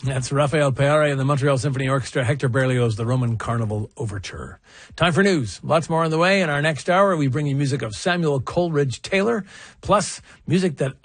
That's Rafael Peare and the Montreal Symphony Orchestra, Hector Berlioz, the Roman Carnival Overture. Time for news. Lots more on the way. In our next hour, we bring you music of Samuel Coleridge Taylor, plus music that